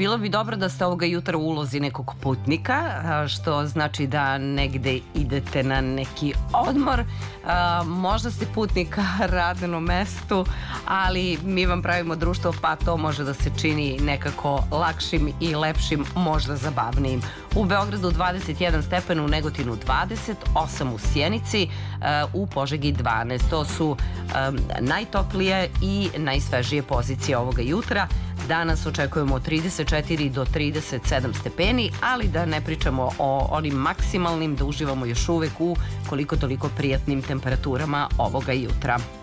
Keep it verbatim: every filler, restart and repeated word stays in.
bilo bi dobro da ste ovoga jutra u ulozi nekog putnika, što znači da negde idete na neki odmor. Možda ste putnik ka radnom mestu, ali mi vam pravimo društvo, pa to može da se čini nekako lakšim i lepšim, možda zabavnijim. U Beogradu dvadeset jedan stepen, u Negotinu dvadeset osam, u Sjenici, u Požegi dvanaest. To su najtoplije i najsvežije pozicije ovoga jutra. Danas očekujemo od trideset četiri do trideset sedam stepeni, ali da ne pričamo o onim maksimalnim, da uživamo još uvek u koliko toliko prijatnim temperaturama ovoga jutra.